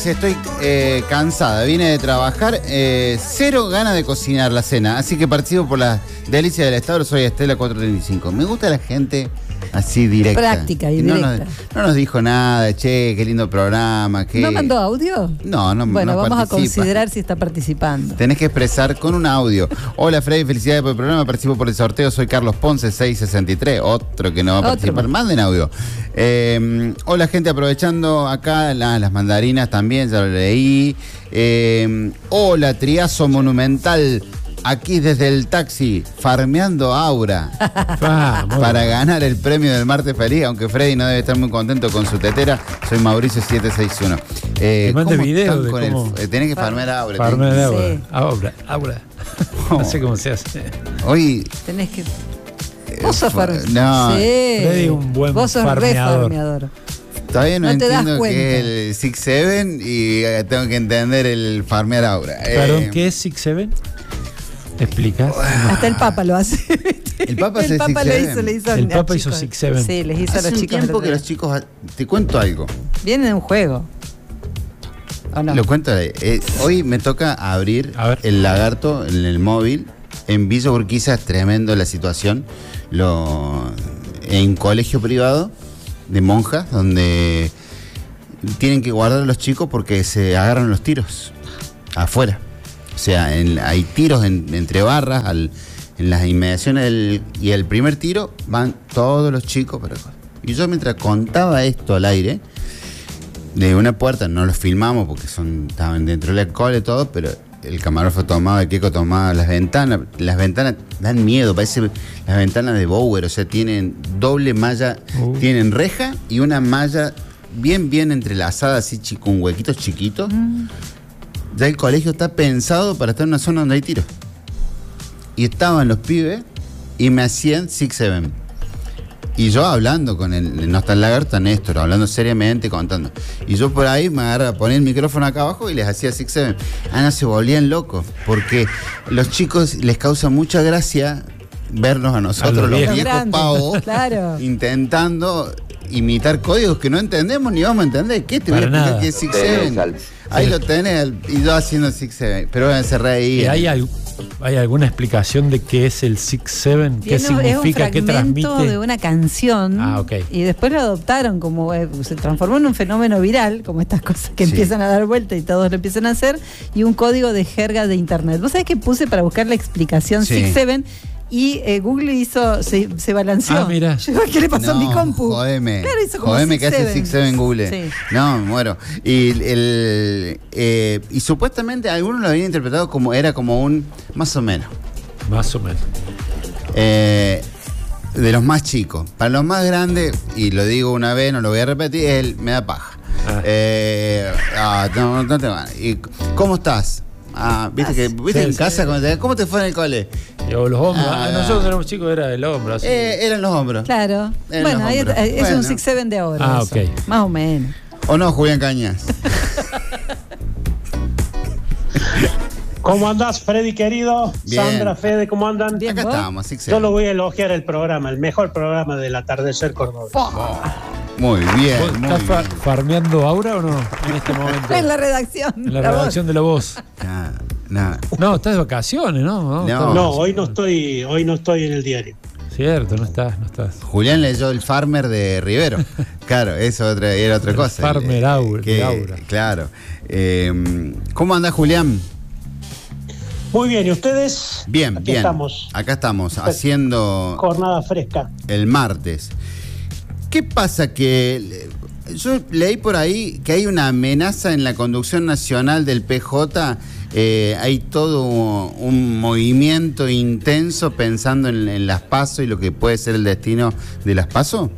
dice, estoy cansada, vine de trabajar, cero ganas de cocinar la cena, así que participo por las delicias del Estado, soy Estela 435. Me gusta la gente así directa. Práctica y directa. No nos dijo nada, che, qué lindo programa. ¿No mandó audio? No. Bueno, no vamos participa. a considerar si está participando. Tenés que expresar con un audio. Hola Freddy, felicidades por el programa, participo por el sorteo, soy Carlos Ponce 663, otro que no va a participar, manden audio. Hola gente, aprovechando acá las mandarinas también, ya lo leí. Hola, Triazo Monumental, aquí desde el taxi, farmeando Aura para ganar el premio del martes feliz, aunque Freddy no debe estar muy contento con su tetera. Soy Mauricio 761. Te mande video de cómo tenés que farmear Aura. Farmear Sí. Aura. No sé cómo se hace. Hoy Tenés que... Vos sos farmeador. no, Sí. Freddy, un buen Vos sos farmeador. re farmeador. todavía no te das entiendo cuenta. qué es el 6-7 y tengo que entender el farmear Aura. Perdón, ¿qué es 6-7? ¿Explicás? Hasta el Papa lo hace. El Papa hace El Papa 6-7. le hizo El a Papa hizo chicos. 6-7. Sí, les hizo a Hace los un chicos. tiempo que los chicos... Te cuento algo. Viene de un juego. ¿O no? Lo cuento. Hoy me toca abrir A ver. el lagarto en el móvil. En Villa Urquiza es tremendo la situación. En un colegio privado de monjas donde tienen que guardar a los chicos porque se agarran los tiros afuera. O sea, hay tiros entre barras en las inmediaciones y el primer tiro van todos los chicos para acá. Y yo mientras contaba esto al aire, de una puerta, no los filmamos porque estaban dentro del alcohol y todo, pero el camarógrafo tomaba, el Kiko tomaba las ventanas. Las ventanas dan miedo, parece las ventanas de Bower, o sea, tienen doble malla, tienen reja y una malla bien entrelazada, así con huequitos chiquitos. Ya el colegio está pensado para estar en una zona donde hay tiros. Y estaban los pibes y me hacían 6-7. Y yo hablando con no está el lagarto, Néstor, hablando seriamente, contando. Y yo por ahí me agarraba, ponía el micrófono acá abajo y les hacía 6-7. No se volvían locos, porque los chicos les causa mucha gracia vernos a nosotros, los viejos grandes, pavos, claro, intentando imitar códigos que no entendemos ni vamos a entender. ¿Qué te voy a explicar qué es 6-7? Ahí lo tenés, y yo haciendo 6-7. Pero bueno, se reía. ¿Hay alguna explicación de qué es el 6-7? ¿Qué significa? ¿Qué transmite? Es un fragmento de una canción. Ok. Y después lo adoptaron como... se transformó en un fenómeno viral, como estas cosas que empiezan a dar vuelta y todos lo empiezan a hacer, y un código de jerga de internet. ¿Vos sabés que puse para buscar la explicación 6-7? Y Google se balanceó. Ah, mira. Yo digo, ¿qué le pasó a mi compu? Jodeme. Claro, hizo como Jodeme que hace 6-7 Google. Sí. No, me muero. Y supuestamente algunos lo habían interpretado como un más o menos. Más o menos. De los más chicos. Para los más grandes, y lo digo una vez, no lo voy a repetir, me da paja. No te van. ¿Y cómo estás? ¿Viste en casa? ¿Cómo te fue en el cole? Yo, los hombros. Nosotros éramos chicos, era el hombro. Así. Eran los hombros. Claro. Eran Bueno, los hombros. es un 6-7 de ahora. Ah, eso. ok. Más o menos. ¿O no, Julián Cañas? ¿Cómo andás, Freddy querido? Bien. Sandra, Fede, ¿cómo andan? Bien, Acá ¿vos? estamos, 6-7. Yo lo voy a elogiar el programa, el mejor programa del atardecer cordobés. Muy bien. ¿Vos muy estás bien. farmeando Aura o no? En este momento. En la redacción. En la redacción de La Voz. Nada. No, estás de vacaciones, ¿no? No. No, hoy no estoy en el diario. Cierto, no estás. Julián leyó el Farmer de Rivero. Claro, eso era otra cosa. Farmer Aura. Claro. ¿Cómo andás, Julián? Muy bien, ¿y ustedes? Bien, Aquí bien. estamos. Acá estamos, haciendo Jornada fresca. el martes. ¿Qué pasa? Que yo leí por ahí que hay una amenaza en la conducción nacional del PJ. Hay todo un movimiento intenso pensando en las PASO y lo que puede ser el destino de las PASO.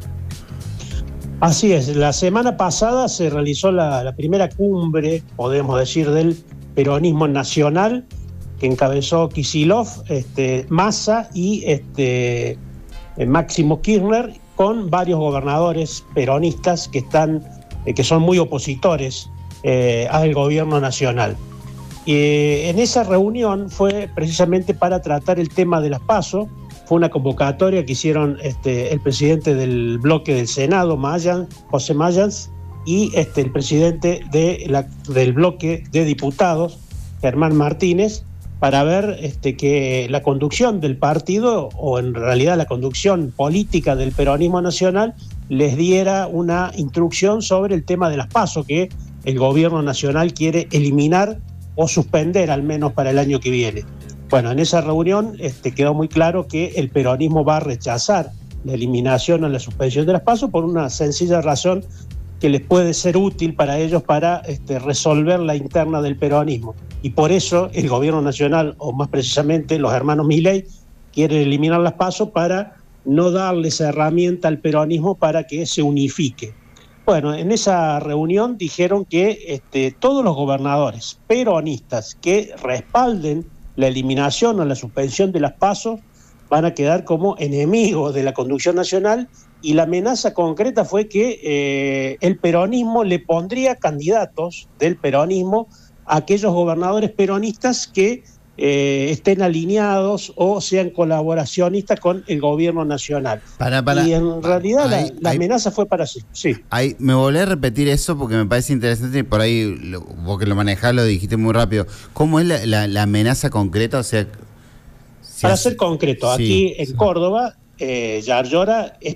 Así es, la semana pasada se realizó la primera cumbre, podemos decir, del peronismo nacional, que encabezó Kicillof, Massa y Máximo Kirchner, con varios gobernadores peronistas que son muy opositores al gobierno nacional. En esa reunión fue precisamente para tratar el tema de las PASO. Fue una convocatoria que hicieron el presidente del bloque del Senado, José Mayans, y el presidente del bloque de diputados, Germán Martínez, para ver que la conducción del partido, o en realidad la conducción política del peronismo nacional, les diera una instrucción sobre el tema de las PASO, que el gobierno nacional quiere eliminar o suspender al menos para el año que viene. Bueno, en esa reunión quedó muy claro que el peronismo va a rechazar la eliminación o la suspensión de las PASO por una sencilla razón que les puede ser útil para ellos para resolver la interna del peronismo. Y por eso el gobierno nacional, o más precisamente los hermanos Milei, quieren eliminar las PASO para no darle esa herramienta al peronismo para que se unifique. Bueno, en esa reunión dijeron que todos los gobernadores peronistas que respalden la eliminación o la suspensión de las PASO van a quedar como enemigos de la conducción nacional, y la amenaza concreta fue que el peronismo le pondría candidatos del peronismo a aquellos gobernadores peronistas que estén alineados o sean colaboracionistas con el gobierno nacional. Y en realidad la amenaza fue para sí. Me volví a repetir eso porque me parece interesante, y por ahí vos que lo manejás lo dijiste muy rápido. ¿Cómo es la amenaza concreta? O sea, para ser concreto, aquí en Córdoba, Yarlora es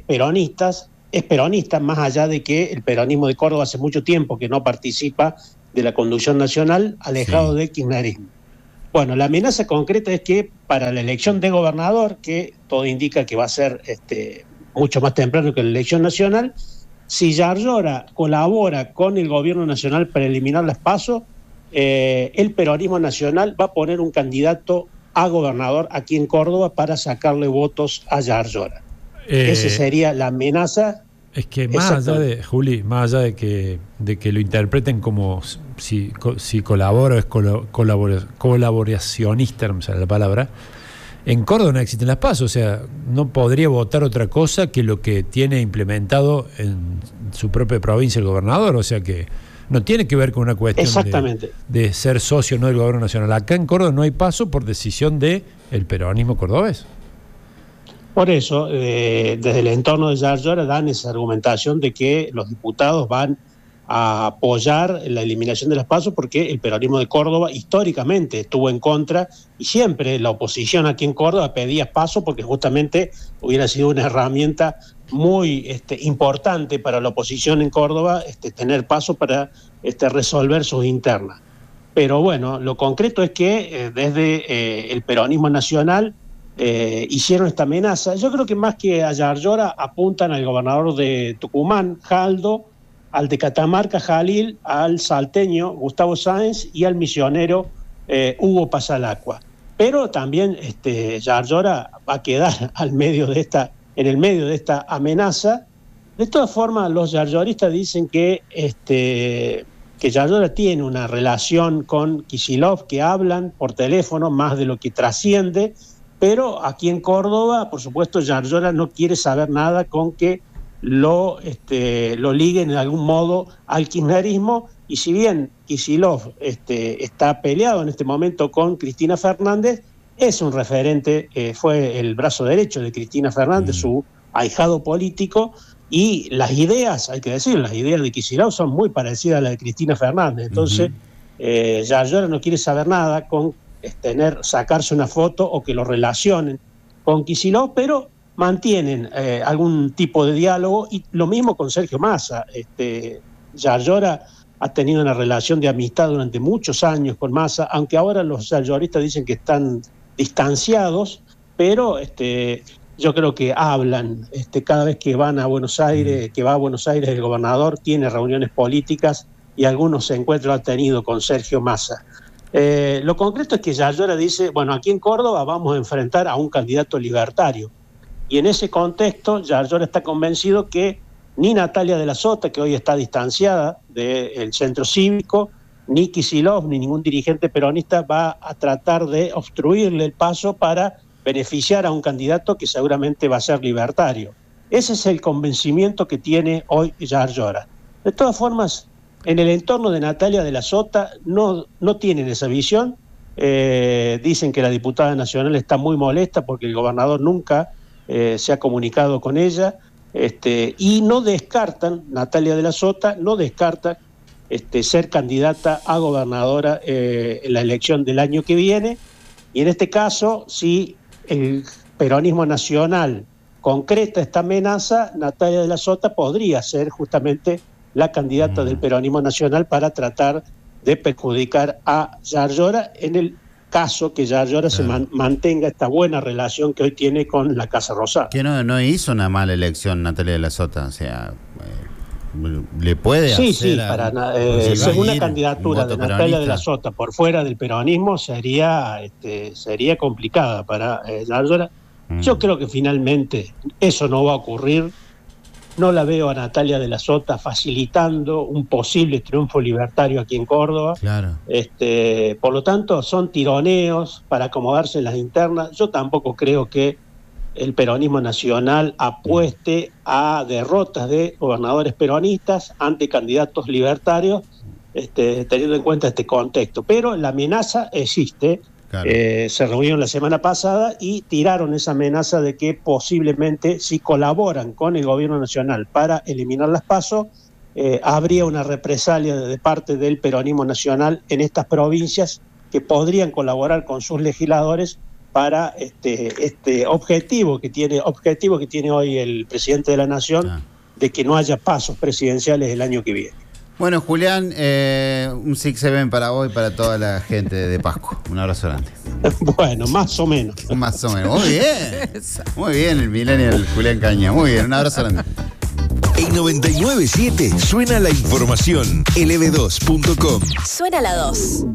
peronista, más allá de que el peronismo de Córdoba hace mucho tiempo que no participa de la conducción nacional, alejado del kirchnerismo. Bueno, la amenaza concreta es que para la elección de gobernador, que todo indica que va a ser mucho más temprano que la elección nacional, si Yarlora colabora con el gobierno nacional para eliminar las PASO, el peronismo nacional va a poner un candidato a gobernador aquí en Córdoba para sacarle votos a Yarlora. Esa sería la amenaza. Es que más allá de, Juli, más allá de que lo interpreten como si colabora o es colaboracionista, no me sale la palabra, en Córdoba no existen las PASO, o sea, no podría votar otra cosa que lo que tiene implementado en su propia provincia el gobernador, o sea que no tiene que ver con una cuestión de ser socio o no del gobierno nacional. Acá en Córdoba no hay PASO por decisión del peronismo cordobés. Por eso, desde el entorno de Yarlora dan esa argumentación de que los diputados van a apoyar la eliminación de las PASO porque el peronismo de Córdoba históricamente estuvo en contra, y siempre la oposición aquí en Córdoba pedía PASO porque justamente hubiera sido una herramienta muy importante para la oposición en Córdoba tener PASO para resolver sus internas. Pero bueno, lo concreto es que desde el peronismo nacional hicieron esta amenaza. Yo creo que más que a Yarlora apuntan al gobernador de Tucumán, Jaldo, al de Catamarca, Jalil, al salteño Gustavo Sáenz y al misionero Hugo Pasalacqua. Pero también Yarlora va a quedar en el medio de esta amenaza. De todas formas, los yarloristas dicen que Yarlora tiene una relación con Kicillof, que hablan por teléfono más de lo que trasciende. Pero aquí en Córdoba, por supuesto, Yarlora no quiere saber nada con que lo liguen de algún modo al kirchnerismo, y si bien Kicillof está peleado en este momento con Cristina Fernández, es un referente, fue el brazo derecho de Cristina Fernández, su ahijado político, y las ideas, hay que decir, las ideas de Kicillof son muy parecidas a las de Cristina Fernández. Entonces, Yarlora no quiere saber nada con sacarse una foto o que lo relacionen con Kicillof, pero mantienen algún tipo de diálogo, y lo mismo con Sergio Massa. Yarlora ha tenido una relación de amistad durante muchos años con Massa, aunque ahora los yarloristas dicen que están distanciados, pero yo creo que hablan cada vez que van a Buenos Aires, que va a Buenos Aires el gobernador, tiene reuniones políticas y algunos encuentros ha tenido con Sergio Massa. Lo concreto es que Yarlora dice, bueno, aquí en Córdoba vamos a enfrentar a un candidato libertario, y en ese contexto Yarlora está convencido que ni Natalia de la Sota, que hoy está distanciada del centro cívico, ni Kicillof, ni ningún dirigente peronista va a tratar de obstruirle el paso para beneficiar a un candidato que seguramente va a ser libertario. Ese es el convencimiento que tiene hoy Yarlora. De todas formas, en el entorno de Natalia de la Sota no tienen esa visión. Dicen que la diputada nacional está muy molesta porque el gobernador nunca se ha comunicado con ella. Y no descartan, Natalia de la Sota no descarta ser candidata a gobernadora en la elección del año que viene, y en este caso, si el peronismo nacional concreta esta amenaza, Natalia de la Sota podría ser justamente la candidata del peronismo nacional para tratar de perjudicar a Yarlora en el caso que Yarlora se mantenga esta buena relación que hoy tiene con la Casa Rosada. Que no hizo una mala elección Natalia de la Sota, o sea, le puede hacer... Sí, según una candidatura de Natalia de la Sota por fuera del peronismo sería complicada para Yarlora. Yo creo que finalmente eso no va a ocurrir. No la veo a Natalia de la Sota facilitando un posible triunfo libertario aquí en Córdoba. Claro. Por lo tanto, son tironeos para acomodarse en las internas. Yo tampoco creo que el peronismo nacional apueste a derrotas de gobernadores peronistas ante candidatos libertarios, teniendo en cuenta este contexto. Pero la amenaza existe. Claro. Se reunieron la semana pasada y tiraron esa amenaza de que posiblemente, si colaboran con el gobierno nacional para eliminar las PASO, habría una represalia de parte del peronismo nacional en estas provincias que podrían colaborar con sus legisladores para este objetivo que tiene hoy el presidente de la Nación, de que no haya pasos presidenciales el año que viene. Bueno, Julián, un 6-7 para vos y para toda la gente de Pascua. Un abrazo grande. Bueno, más o menos. Más o menos. Muy bien. Muy bien, el millennial Julián Caña. Muy bien, un abrazo grande. En 99.7 suena la información. lb2.com. Suena la 2.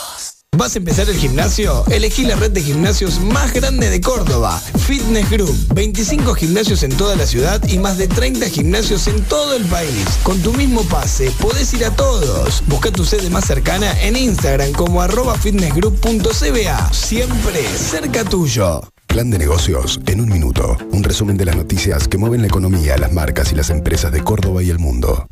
¿Vas a empezar el gimnasio? Elegí la red de gimnasios más grande de Córdoba, Fitness Group. 25 gimnasios en toda la ciudad y más de 30 gimnasios en todo el país. Con tu mismo pase, podés ir a todos. Busca tu sede más cercana en Instagram como @fitnessgroup.cba. Siempre cerca tuyo. Plan de negocios en un minuto. Un resumen de las noticias que mueven la economía, las marcas y las empresas de Córdoba y el mundo.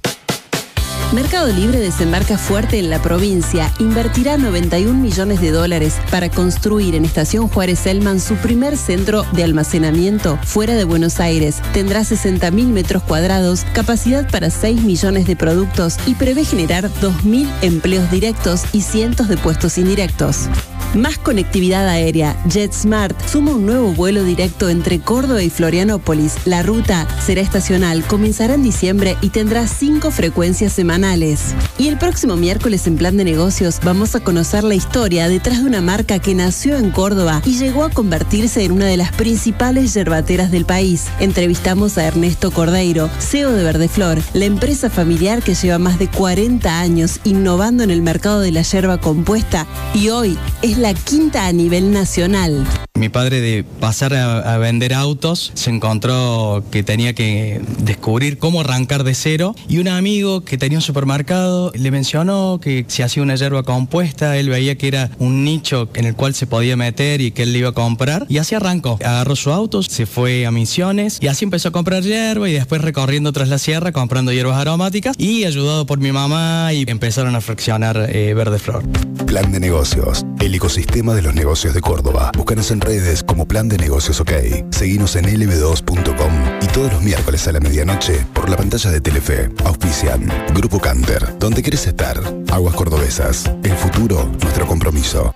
Mercado Libre desembarca fuerte en la provincia. Invertirá $91 millones para construir en Estación Juárez-Selman su primer centro de almacenamiento fuera de Buenos Aires. Tendrá 60.000 metros cuadrados, capacidad para 6 millones de productos y prevé generar 2.000 empleos directos y cientos de puestos indirectos. Más conectividad aérea. JetSmart suma un nuevo vuelo directo entre Córdoba y Florianópolis. La ruta será estacional, comenzará en diciembre y tendrá 5 frecuencias semanales. Y el próximo miércoles en Plan de Negocios vamos a conocer la historia detrás de una marca que nació en Córdoba y llegó a convertirse en una de las principales yerbateras del país. Entrevistamos a Ernesto Cordeiro, CEO de Verdeflor, la empresa familiar que lleva más de 40 años innovando en el mercado de la yerba compuesta y hoy es la quinta a nivel nacional. Mi padre, de pasar a vender autos, se encontró que tenía que descubrir cómo arrancar de cero, y un amigo que tenía un supermercado le mencionó que si hacía una yerba compuesta, él veía que era un nicho en el cual se podía meter y que él le iba a comprar, y así arrancó. Agarró su auto, se fue a Misiones y así empezó a comprar yerba, y después recorriendo tras la sierra comprando hierbas aromáticas, y ayudado por mi mamá, y empezaron a fraccionar Verdeflor. Plan de negocios, el ecosistema de los negocios de Córdoba. Búscanos en redes como Plan de Negocios OK. Seguinos en lb2.com y todos los miércoles a la medianoche por la pantalla de Telefe. Auspician Grupo Canter, donde querés estar. Aguas Cordobesas, el futuro, nuestro compromiso.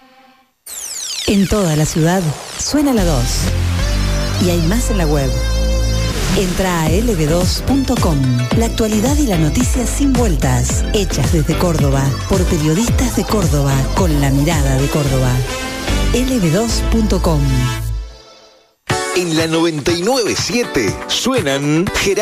En toda la ciudad suena la 2. Y hay más en la web. Entra a lb2.com. La actualidad y la noticia sin vueltas. Hechas desde Córdoba, por periodistas de Córdoba, con la mirada de Córdoba. lb2.com. En la 99.7 suenan